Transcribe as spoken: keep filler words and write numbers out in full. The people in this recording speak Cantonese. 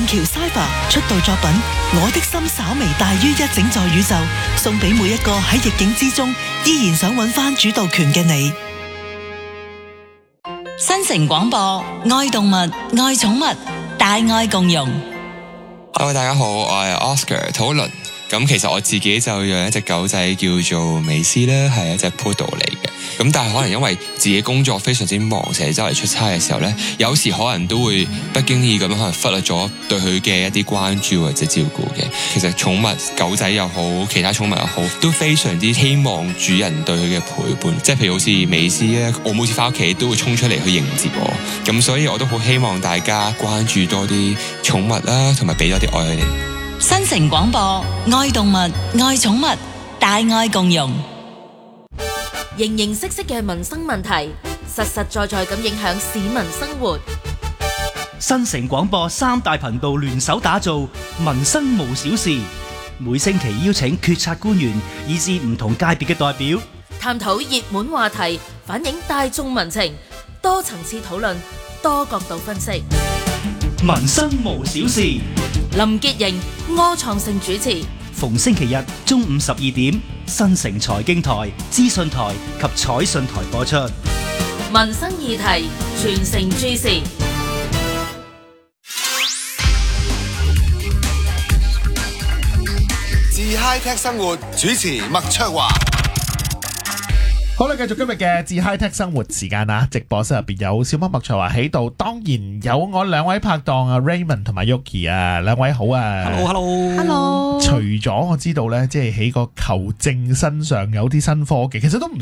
橋 Cypher 出道作品《我的心稍微大於一整座宇宙》，送俾每一個喺逆境之中依然想揾翻主導權嘅你。新城廣播，愛動物，愛寵物，大愛共融。 Hello， 大家好，我係 Oscar 討論。咁其實我自己就養一隻狗仔叫做美斯啦，係一隻 Poodle 嚟嘅。咁但係可能因為自己工作非常之忙，成日周圍出差嘅時候呢，有時可能都會不經意咁樣可能忽略咗對佢嘅一啲關注或者照顧嘅。其實寵物狗仔又好，其他寵物又好，都非常之希望主人對佢嘅陪伴。即係譬如好似美斯咧，我每次翻屋企都會衝出嚟去迎接我。咁所以我都好希望大家關注多啲寵物啦，同埋俾多啲愛佢哋。 新城廣播，愛動物，愛寵物，大愛共融。 形形色色嘅民生問題，實實在在咁影響市民生活。 新城廣播三大頻道聯手打造民生無小事，每星期邀請決策官員以至唔同界別嘅代表， 探討熱門話題，反映大眾民情，多層次討論，多角度分析。 民生無小事， 林潔瑩、柯創盛主持， 逢星期日中午十二點，新城財經台、資訊台及彩訊台播出。 民生議題，全城注視。 自 High Tech 生活主持麥卓華。 好啦，繼續今日嘅自 High Tech 生活時間啊！直播室入邊有小貓麥卓華喺度，當然有我兩位拍檔啊 Raymond 同埋 Yuki 啊，兩位好啊 ！Hello，Hello，Hello。 除咗我知道咧，即係喺個球證身上有啲新科技，其實都唔